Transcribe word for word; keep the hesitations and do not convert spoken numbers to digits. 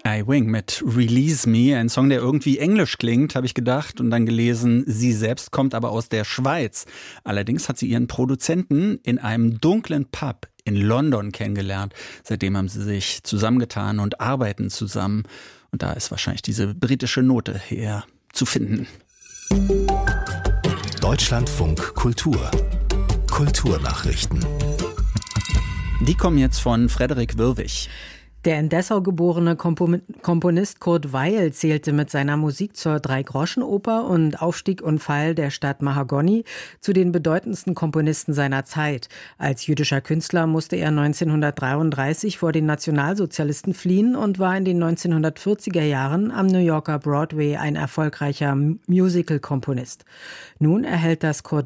I Wing mit Release Me, ein Song, der irgendwie englisch klingt, habe ich gedacht und dann gelesen, sie selbst kommt aber aus der Schweiz. Allerdings hat sie ihren Produzenten in einem dunklen Pub in London kennengelernt. Seitdem haben sie sich zusammengetan und arbeiten zusammen. Und da ist wahrscheinlich diese britische Note her zu finden. Deutschlandfunk Kultur. Kulturnachrichten. Die kommen jetzt von Frederik Wirwig. Der in Dessau geborene Komponist Kurt Weill zählte mit seiner Musik zur Drei-Groschen-Oper und Aufstieg und Fall der Stadt Mahagoni zu den bedeutendsten Komponisten seiner Zeit. Als jüdischer Künstler musste er neunzehnhundertdreiunddreißig vor den Nationalsozialisten fliehen und war in den neunzehnhundertvierziger Jahren am New Yorker Broadway ein erfolgreicher Musical-Komponist. Nun erhält das Kurt